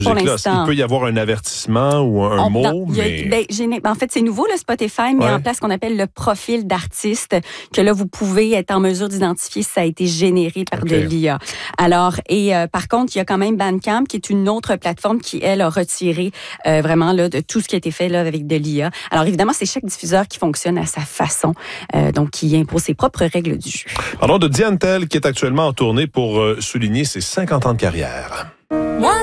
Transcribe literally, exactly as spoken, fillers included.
Pour Là, l'instant. il peut y avoir un avertissement ou un On- mot, dans- il y a- mais... ben, géné- en fait, c'est nouveau, le Spotify met Ouais. en place ce qu'on appelle le profil d'artiste, que là, vous pouvez être en mesure d'identifier si ça a été généré par OK. de l'I A. Alors, et euh, par contre, il y a quand même Bandcamp, qui est une autre plateforme qui, elle, a retiré euh, vraiment là, de tout ce qui a été fait là, avec de l'I A. Alors, évidemment, c'est chaque diffuseur qui fonctionne à sa façon, euh, donc qui impose ses propres règles du jeu. Parlons de Diane Tell, qui est actuellement en tournée pour euh, souligner ses cinquante ans de carrière.